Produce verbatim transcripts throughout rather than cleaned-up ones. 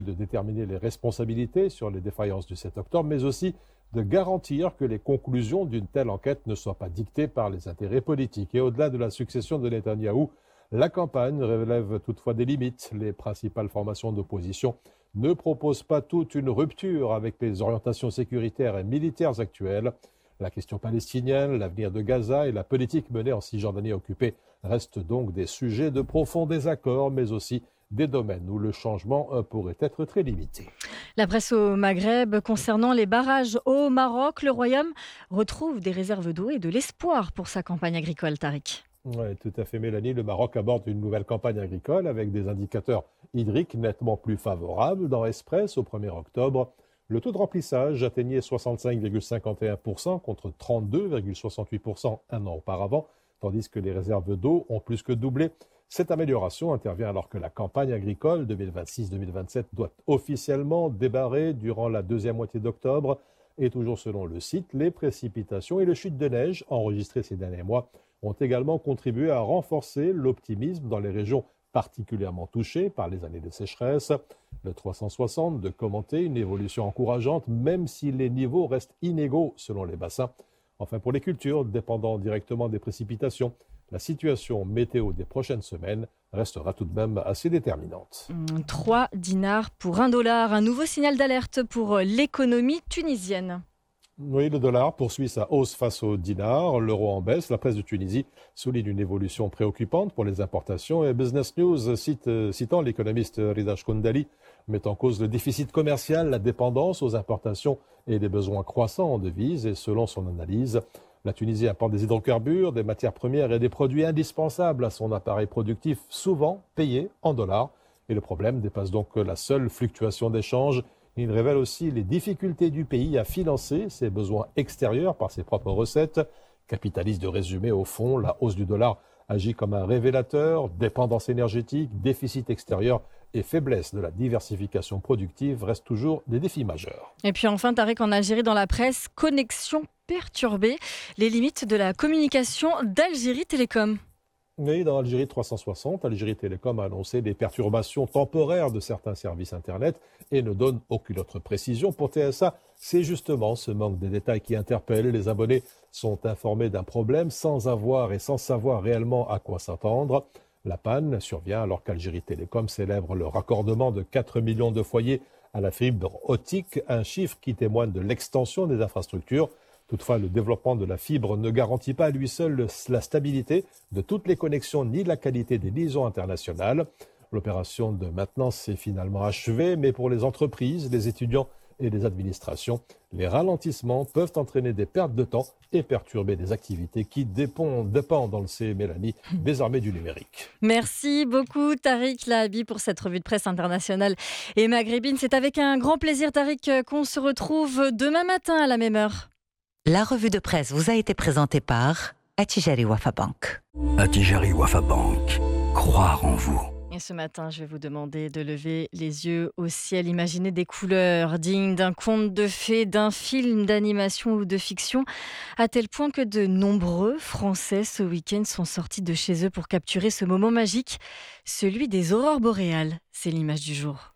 de déterminer les responsabilités sur les défaillances du sept octobre, mais aussi de garantir que les conclusions d'une telle enquête ne soient pas dictées par les intérêts politiques. Et au-delà de la succession de Netanyahou, la campagne relève toutefois des limites. Les principales formations d'opposition ne proposent pas toute une rupture avec les orientations sécuritaires et militaires actuelles. La question palestinienne, l'avenir de Gaza et la politique menée en Cisjordanie occupée restent donc des sujets de profond désaccord, mais aussi des domaines où le changement pourrait être très limité. La presse au Maghreb concernant les barrages au Maroc, le Royaume retrouve des réserves d'eau et de l'espoir pour sa campagne agricole, Tariq. Oui, tout à fait, Mélanie. Le Maroc aborde une nouvelle campagne agricole avec des indicateurs hydriques nettement plus favorables. Dans Express, au premier octobre, le taux de remplissage atteignait soixante-cinq virgule cinquante et un pour cent contre trente-deux virgule soixante-huit pour cent un an auparavant, tandis que les réserves d'eau ont plus que doublé. Cette amélioration intervient alors que la campagne agricole deux mille vingt-six deux mille vingt-sept doit officiellement démarrer durant la deuxième moitié d'octobre. Et toujours selon le site, les précipitations et les chutes de neige enregistrées ces derniers mois ont également contribué à renforcer l'optimisme dans les régions particulièrement touchées par les années de sécheresse. Le trois cent soixante de commenter une évolution encourageante, même si les niveaux restent inégaux selon les bassins. Enfin, pour les cultures dépendant directement des précipitations, la situation météo des prochaines semaines restera tout de même assez déterminante. trois dinars pour un dollar, un nouveau signal d'alerte pour l'économie tunisienne. Oui, le dollar poursuit sa hausse face au dinar, l'euro en baisse. La presse de Tunisie souligne une évolution préoccupante pour les importations. Et Business News, cite, citant l'économiste Rida Shkundali, met en cause le déficit commercial, la dépendance aux importations et les besoins croissants en devises. Et selon son analyse, la Tunisie apporte des hydrocarbures, des matières premières et des produits indispensables à son appareil productif, souvent payés en dollars. Et le problème dépasse donc la seule fluctuation d'échange. Il révèle aussi les difficultés du pays à financer ses besoins extérieurs par ses propres recettes. Capitaliste de résumer, au fond, la hausse du dollar agit comme un révélateur, dépendance énergétique, déficit extérieur et faiblesse de la diversification productive restent toujours des défis majeurs. Et puis enfin, Tariq, en Algérie, dans la presse, connexion perturbée, les limites de la communication d'Algérie Télécom. Oui, dans Algérie trois cent soixante, Algérie Télécom a annoncé des perturbations temporaires de certains services Internet et ne donne aucune autre précision. Pour T S A, c'est justement ce manque de détails qui interpelle. Les abonnés sont informés d'un problème sans avoir et sans savoir réellement à quoi s'attendre. La panne survient alors qu'Algérie Télécom célèbre le raccordement de quatre millions de foyers à la fibre optique, un chiffre qui témoigne de l'extension des infrastructures. Toutefois, le développement de la fibre ne garantit pas à lui seul la stabilité de toutes les connexions ni la qualité des liaisons internationales. L'opération de maintenance s'est finalement achevée, mais pour les entreprises, les étudiants et les administrations, les ralentissements peuvent entraîner des pertes de temps et perturber des activités qui dépendent, dépendent on le sait, Mélanie, désormais du numérique. Merci beaucoup Tariq Lahabi pour cette revue de presse internationale et maghrébine. C'est avec un grand plaisir, Tariq, qu'on se retrouve demain matin à la même heure. La revue de presse vous a été présentée par Attijari Wafa Bank. Attijari Wafa Bank. Croire en vous. Et ce matin, je vais vous demander de lever les yeux au ciel, imaginer des couleurs dignes d'un conte de fées, d'un film d'animation ou de fiction, à tel point que de nombreux Français ce week-end sont sortis de chez eux pour capturer ce moment magique, celui des aurores boréales. C'est l'image du jour.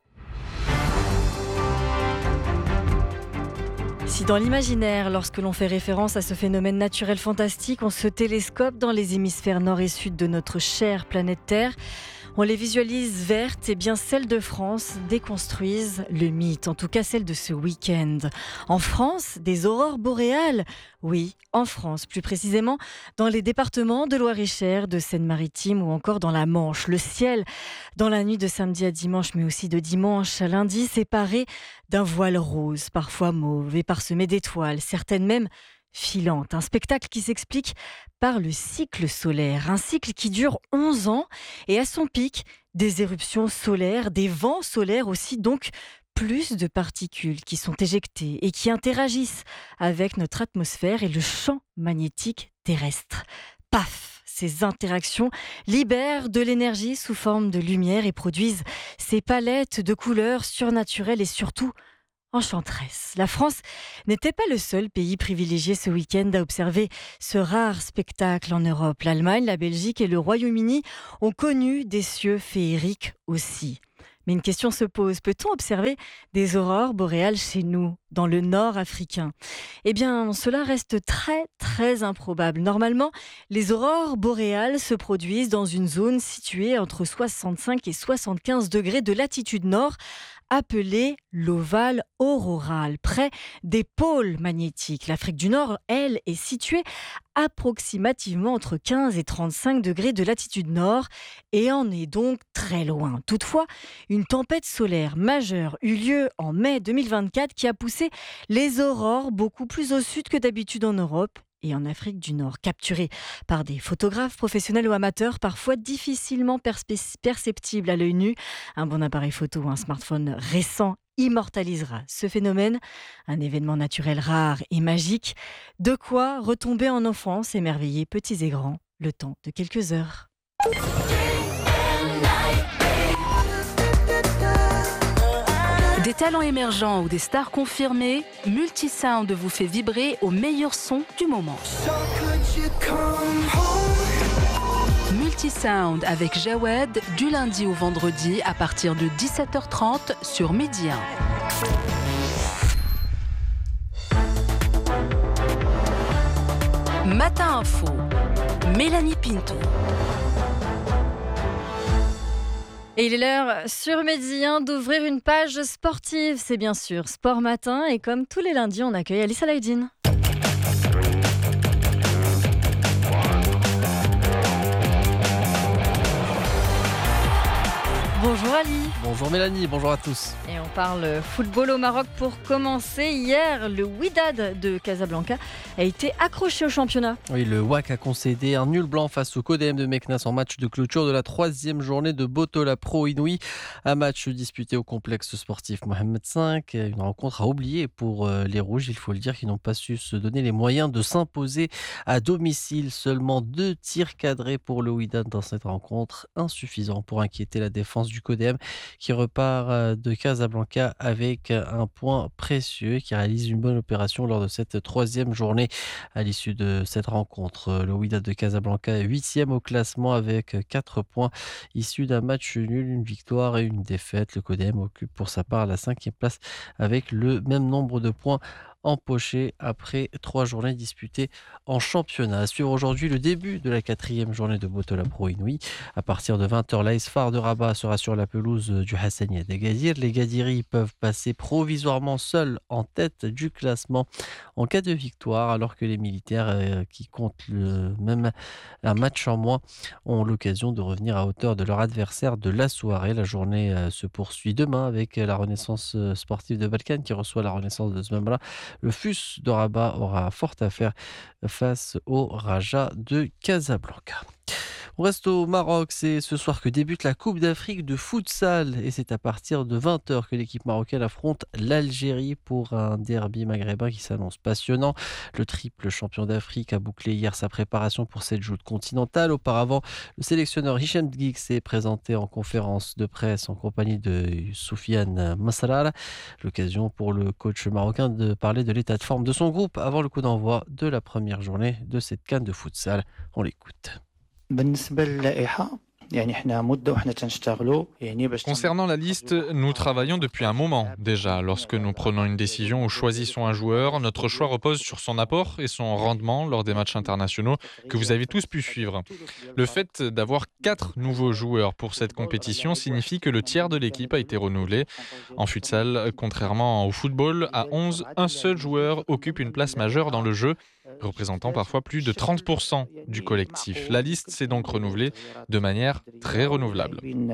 Si dans l'imaginaire, lorsque l'on fait référence à ce phénomène naturel fantastique, on se télescope dans les hémisphères nord et sud de notre chère planète Terre, on les visualise vertes, et bien celles de France déconstruisent le mythe, en tout cas celle de ce week-end. En France, des aurores boréales. Oui, en France, plus précisément dans les départements de Loir-et-Cher, de Seine-Maritime ou encore dans la Manche. Le ciel, dans la nuit de samedi à dimanche, mais aussi de dimanche à lundi, séparé d'un voile rose, parfois mauve et parsemé d'étoiles, certaines même filante. Un spectacle qui s'explique par le cycle solaire. Un cycle qui dure onze ans et à son pic, des éruptions solaires, des vents solaires aussi, donc plus de particules qui sont éjectées et qui interagissent avec notre atmosphère et le champ magnétique terrestre. Paf! Ces interactions libèrent de l'énergie sous forme de lumière et produisent ces palettes de couleurs surnaturelles et surtout enchanteresse. La France n'était pas le seul pays privilégié ce week-end à observer ce rare spectacle en Europe. L'Allemagne, la Belgique et le Royaume-Uni ont connu des cieux féeriques aussi. Mais une question se pose, peut-on observer des aurores boréales chez nous, dans le nord africain ? Eh bien, cela reste très très improbable. Normalement, les aurores boréales se produisent dans une zone située entre soixante-cinq et soixante-quinze degrés de latitude nord, appelée l'ovale auroral, près des pôles magnétiques. L'Afrique du Nord, elle, est située approximativement entre quinze et trente-cinq degrés de latitude nord et en est donc très loin. Toutefois, une tempête solaire majeure eut lieu en mai deux mille vingt-quatre qui a poussé les aurores beaucoup plus au sud que d'habitude en Europe et en Afrique du Nord, capturées par des photographes professionnels ou amateurs, parfois difficilement perspe- perceptibles à l'œil nu. Un bon appareil photo ou un smartphone récent immortalisera ce phénomène, un événement naturel rare et magique, de quoi retomber en enfance, émerveiller petits et grands, le temps de quelques heures. Des talents émergents ou des stars confirmées, Multisound vous fait vibrer au meilleur son du moment. Multisound avec Jawed du lundi au vendredi à partir de dix-sept heures trente sur Midi un. Matin Info, Mélanie Pinto. Et il est l'heure sur Midi un d'ouvrir une page sportive. C'est bien sûr Sport Matin. Et comme tous les lundis, on accueille Alice Alaïdine. Bonjour Ali. Bonjour Mélanie, bonjour à tous. Et on parle football au Maroc pour commencer. Hier, le Wydad de Casablanca a été accroché au championnat. Oui, le W A C a concédé un nul blanc face au C O D M de Meknès en match de clôture de la troisième journée de Botola Pro Inouï. Un match disputé au complexe sportif Mohamed cinq. Une rencontre à oublier pour les Rouges, il faut le dire, qui n'ont pas su se donner les moyens de s'imposer à domicile. Seulement deux tirs cadrés pour le Wydad dans cette rencontre, insuffisant pour inquiéter la défense du C O D M qui repart de Casablanca avec un point précieux, qui réalise une bonne opération lors de cette troisième journée. À l'issue de cette rencontre, le Wydad de Casablanca est huitième au classement avec quatre points issus d'un match nul, une victoire et une défaite. Le C O D M occupe pour sa part la cinquième place avec le même nombre de points empoché après trois journées disputées en championnat. À suivre aujourd'hui le début de la quatrième journée de Botola Pro Inouï. À partir de vingt heures, l'A S F A R de Rabat sera sur la pelouse du Hassania d'Agadir. Les Gadiris peuvent passer provisoirement seuls en tête du classement en cas de victoire, alors que les militaires euh, qui comptent le même un match en moins ont l'occasion de revenir à hauteur de leur adversaire de la soirée. La journée euh, se poursuit demain avec la Renaissance sportive de Balkan qui reçoit la Renaissance de Zmemra. Le F U S de Rabat aura fort à faire face au Raja de Casablanca. On reste au Maroc, c'est ce soir que débute la Coupe d'Afrique de futsal et c'est à partir de vingt heures que l'équipe marocaine affronte l'Algérie pour un derby maghrébin qui s'annonce passionnant. Le triple champion d'Afrique a bouclé hier sa préparation pour cette joute continentale. Auparavant, le sélectionneur Hicham Dgig s'est présenté en conférence de presse en compagnie de Soufiane Massarala. L'occasion pour le coach marocain de parler de l'état de forme de son groupe avant le coup d'envoi de la première journée de cette CAN de futsal. On l'écoute. Concernant la liste, nous travaillons depuis un moment déjà. Lorsque nous prenons une décision ou choisissons un joueur, notre choix repose sur son apport et son rendement lors des matchs internationaux que vous avez tous pu suivre. Le fait d'avoir quatre nouveaux joueurs pour cette compétition signifie que le tiers de l'équipe a été renouvelé. En futsal, contrairement au football, à onze, un seul joueur occupe une place majeure dans le jeu, représentant parfois plus de trente pour cent du collectif. La liste s'est donc renouvelée de manière très renouvelable. Il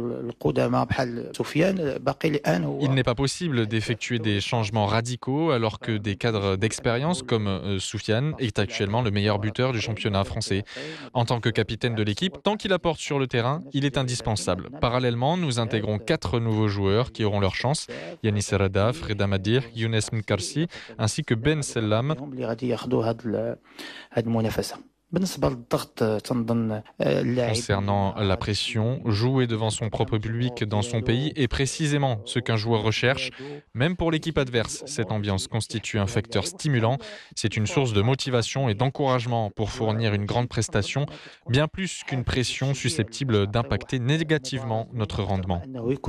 n'est pas possible d'effectuer des changements radicaux alors que des cadres d'expérience comme euh, Soufiane est actuellement le meilleur buteur du championnat français. En tant que capitaine de l'équipe, tant qu'il apporte sur le terrain, il est indispensable. Parallèlement, nous intégrons quatre nouveaux joueurs qui auront leur chance. Yanis Radaf, Reda Madir, Younes Mkarsi ainsi que Ben Sellam. Concernant la pression, jouer devant son propre public dans son pays est précisément ce qu'un joueur recherche. Même pour l'équipe adverse, cette ambiance constitue un facteur stimulant. C'est une source de motivation et d'encouragement pour fournir une grande prestation, bien plus qu'une pression susceptible d'impacter négativement notre rendement.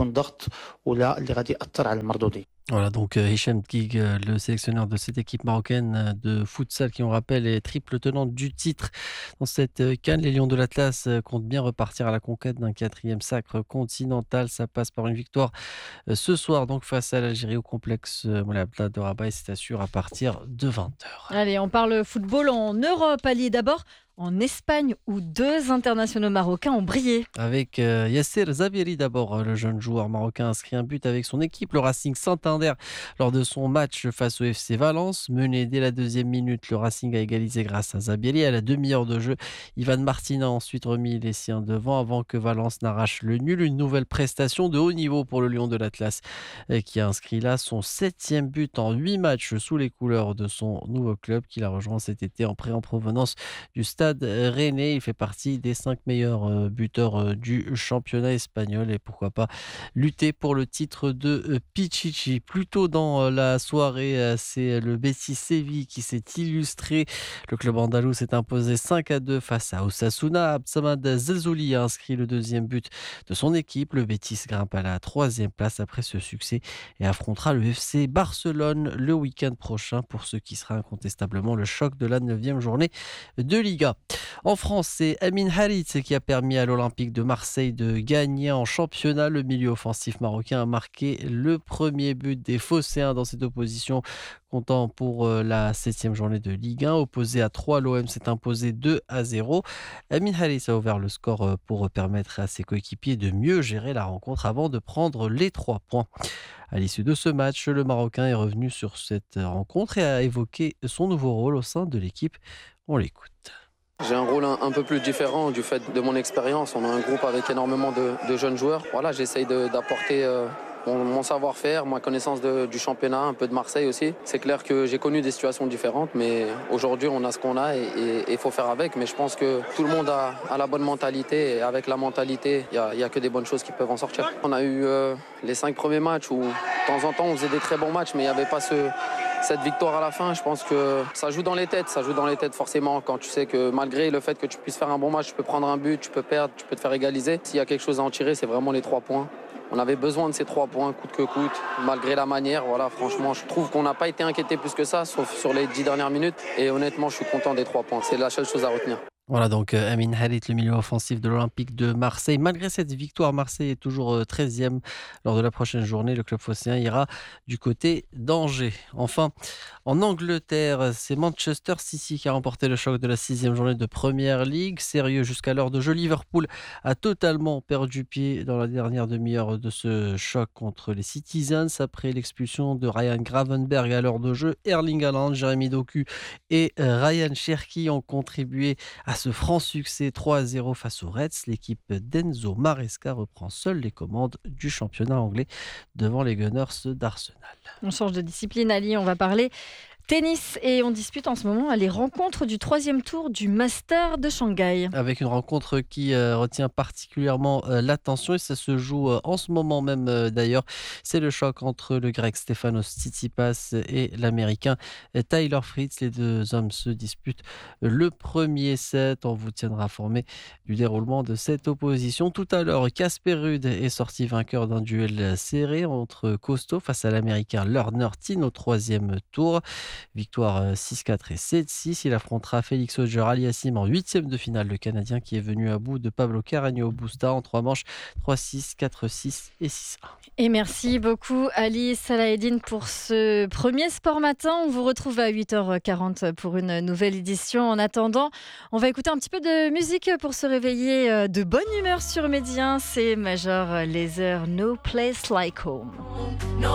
Voilà donc euh, Hicham Dgig, euh, le sélectionneur de cette équipe marocaine euh, de futsal qui, on rappelle, est triple tenante du titre dans cette euh, CAN. Les Lions de l'Atlas euh, comptent bien repartir à la conquête d'un quatrième sacre continental. Ça passe par une victoire euh, ce soir donc face à l'Algérie au complexe euh, Moulay Abdellah de Rabat, et c'est assuré à partir de vingt heures. Allez, on parle football en Europe. Allez, d'abord en Espagne où deux internationaux marocains ont brillé. Avec euh, Yasser Zabiri d'abord, euh, le jeune joueur marocain a inscrit un but avec son équipe, le Racing Santander, lors de son match face au F C Valence. Mené dès la deuxième minute, le Racing a égalisé grâce à Zabiri. À la demi-heure de jeu, Ivan Martin a ensuite remis les siens devant avant que Valence n'arrache le nul. Une nouvelle prestation de haut niveau pour le Lion de l'Atlas euh, qui a inscrit là son septième but en huit matchs sous les couleurs de son nouveau club qu'il a rejoint cet été en prêt en provenance du Stade Rennais. Il fait partie des cinq meilleurs buteurs du championnat espagnol et pourquoi pas lutter pour le titre de Pichichi. Plus tôt dans la soirée, c'est le Betis Séville qui s'est illustré. Le club andalou s'est imposé cinq à deux face à Osasuna. Absamad Zelzouli a inscrit le deuxième but de son équipe. Le Betis grimpe à la troisième place après ce succès et affrontera le F C Barcelone le week-end prochain pour ce qui sera incontestablement le choc de la neuvième journée de Liga. En France, c'est Amin Harit qui a permis à l'Olympique de Marseille de gagner en championnat. Le milieu offensif marocain a marqué le premier but des Phocéens dans cette opposition, comptant pour la septième journée de Ligue un. Opposé à trois, l'O M s'est imposé deux à zéro. Amin Harit a ouvert le score pour permettre à ses coéquipiers de mieux gérer la rencontre avant de prendre les trois points. À l'issue de ce match, le Marocain est revenu sur cette rencontre et a évoqué son nouveau rôle au sein de l'équipe. On l'écoute. J'ai un rôle un, un peu plus différent du fait de mon expérience. On a un groupe avec énormément de, de jeunes joueurs. Voilà, j'essaye de, d'apporter euh, mon, mon savoir-faire, ma connaissance de, du championnat, un peu de Marseille aussi. C'est clair que j'ai connu des situations différentes, mais aujourd'hui on a ce qu'on a et il faut faire avec. Mais je pense que tout le monde a, a la bonne mentalité et avec la mentalité, il n'y a, a que des bonnes choses qui peuvent en sortir. On a eu euh, les cinq premiers matchs où de temps en temps on faisait des très bons matchs, mais il n'y avait pas ce... Cette victoire à la fin, je pense que ça joue dans les têtes, ça joue dans les têtes forcément quand tu sais que malgré le fait que tu puisses faire un bon match, tu peux prendre un but, tu peux perdre, tu peux te faire égaliser. S'il y a quelque chose à en tirer, c'est vraiment les trois points. On avait besoin de ces trois points, coûte que coûte, malgré la manière. Voilà, franchement, je trouve qu'on n'a pas été inquiété plus que ça, sauf sur les dix dernières minutes. Et honnêtement, je suis content des trois points. C'est la seule chose à retenir. Voilà donc euh, Amin Harit, le milieu offensif de l'Olympique de Marseille. Malgré cette victoire, Marseille est toujours euh, treizième. Lors de la prochaine journée, le club phocéen ira du côté d'Angers. Enfin, en Angleterre, c'est Manchester City qui a remporté le choc de la sixième journée de Premier League. Sérieux jusqu'à l'heure de jeu, Liverpool a totalement perdu pied dans la dernière demi-heure de ce choc contre les Citizens. Après l'expulsion de Ryan Gravenberch à l'heure de jeu, Erling Haaland, Jeremy Doku et euh, Ryan Cherki ont contribué à ce franc succès trois à zéro face aux Reds. L'équipe d'Enzo Maresca reprend seule les commandes du championnat anglais devant les Gunners d'Arsenal. On change de discipline, Ali, on va parler tennis et on dispute en ce moment les rencontres du troisième tour du Master de Shanghai. Avec une rencontre qui euh, retient particulièrement euh, l'attention et ça se joue euh, en ce moment même euh, d'ailleurs. C'est le choc entre le grec Stefanos Tsitsipas et l'américain Tyler Fritz. Les deux hommes se disputent le premier set. On vous tiendra informé du déroulement de cette opposition. Tout à l'heure, Casper Ruud est sorti vainqueur d'un duel serré entre Costo face à l'américain Lerner Tin au troisième tour. Victoire six quatre et sept six. Il affrontera Félix Auger-Aliassime en huitième de finale. Le Canadien qui est venu à bout de Pablo Carreño Busta en trois manches, trois six, quatre six et six un. Et merci beaucoup Ali Salaheddine pour ce premier Sport Matin. On vous retrouve à huit heures quarante pour une nouvelle édition. En attendant, on va écouter un petit peu de musique pour se réveiller de bonne humeur sur Média. C'est Major Lazer, No Place Like Home.